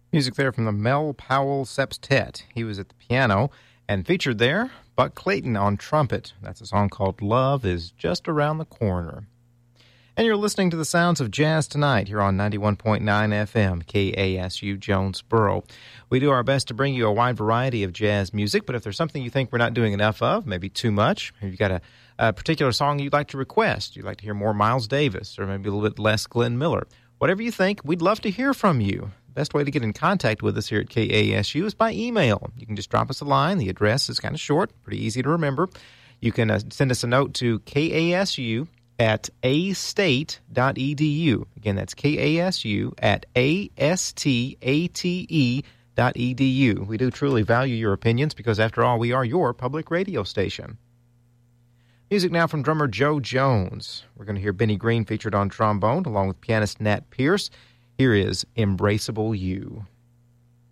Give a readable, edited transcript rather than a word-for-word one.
Music there from the Mel Powell Septet. He was at the piano, and featured there, Buck Clayton on trumpet. That's a song called Love Is Just Around the Corner. And you're listening to the sounds of jazz tonight here on 91.9 FM, KASU Jonesboro. We do our best to bring you a wide variety of jazz music, but if there's something you think we're not doing enough of, maybe too much, maybe you've got a particular song you'd like to request, you'd like to hear more Miles Davis, or maybe a little bit less Glenn Miller, whatever you think, we'd love to hear from you. Best way to get in contact with us here at KASU is by email. You can just drop us a line. The address is kind of short, pretty easy to remember. You can send us a note to kasu@astate.edu. Again, that's kasu@astate.edu. We do truly value your opinions because, after all, we are your public radio station. Music now from drummer Joe Jones. We're going to hear Benny Green featured on trombone along with pianist Nat Pierce. Here is Embraceable You.